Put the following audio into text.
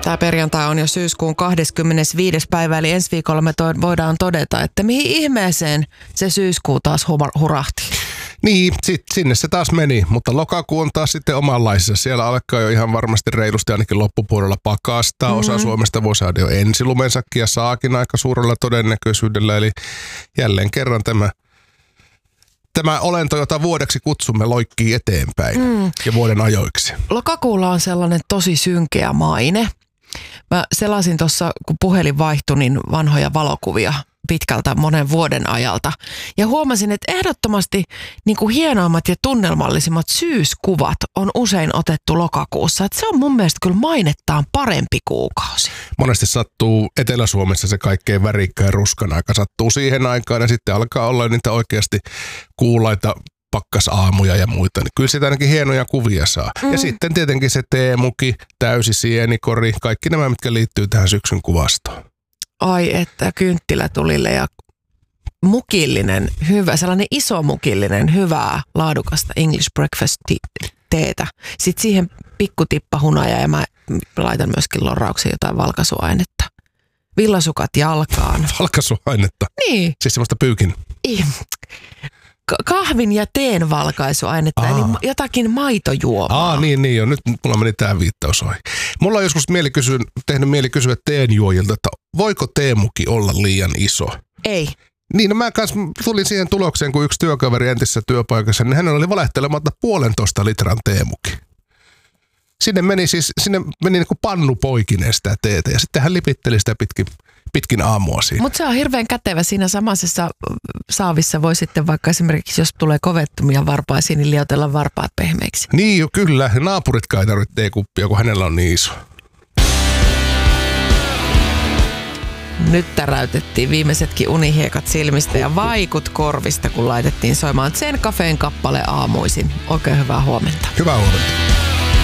Tämä perjantai on jo syyskuun 25. päivä, eli ensi viikolla me voidaan todeta, että mihin ihmeeseen se syyskuu taas hurahti. Niin, sinne se taas meni, mutta lokakuu on taas sitten omanlaisessa. Siellä alkaa jo ihan varmasti reilusti ainakin loppupuolella pakastaa. Osa Suomesta voi saada jo ensilumensakin ja saakin aika suurella todennäköisyydellä. Eli jälleen kerran tämä olento, jota vuodeksi kutsumme, loikkii eteenpäin ja vuoden ajoiksi. Lokakuulla on sellainen tosi synkeä maine. Mä selasin tuossa, kun puhelin vaihtui, niin vanhoja valokuvia pitkältä monen vuoden ajalta. Ja huomasin, että ehdottomasti niin kuin hienoimmat ja tunnelmallisimmat syyskuvat on usein otettu lokakuussa. Että se on mun mielestä kyllä mainettaan parempi kuukausi. Monesti sattuu Etelä-Suomessa se kaikkein värikkäin ruskan aika. Sattuu siihen aikaan ja sitten alkaa olla niitä oikeasti kuulaita pakkasaamuja ja muita. Niin kyllä sitä ainakin hienoja kuvia saa. Ja sitten tietenkin se teemuki, täysi sienikori, kaikki nämä, mitkä liittyy tähän syksyn kuvastoon. Ai että kynttilätulille ja mukillinen, hyvä, sellainen iso mukillinen, hyvää, laadukasta English breakfast teetä. Sitten siihen pikkutippa hunaja ja mä laitan myöskin loraukseen jotain valkaisuainetta. Villasukat jalkaan. Valkaisuainetta? Niin. Siis semmoista pyykin? Kahvin ja teen valkaisuainetta, eli jotakin maitojuomaa. Niin jo. Nyt mulla meni tää viittaus ohi. Mulla on joskus tehnyt mieli kysyä teenjuojilta, että voiko teemuki olla liian iso? Ei. Niin, no mä kanssa tulin siihen tulokseen, kun yksi työkaveri entisessä työpaikassa, niin hänellä oli valehtelematta 1,5 litran teemuki. Sinne meni niin kuin pannu poikineen sitä teetä ja sitten hän lipitteli sitä pitkin aamua siinä. Mutta se on hirveän kätevä. Siinä samaisessa saavissa voi sitten vaikka esimerkiksi, jos tulee kovettumia varpaisiin, niin liotella varpaat pehmeiksi. Niin jo, kyllä. Naapuritkaan ei tarvitse teekuppia, kun hänellä on niin iso. Nyt täräytettiin viimeisetkin unihiekat silmistä ja vaikut korvista, kun laitettiin soimaan Zen Cafeen kappale aamuisin. Oikein hyvää huomenta. Hyvää huomenta.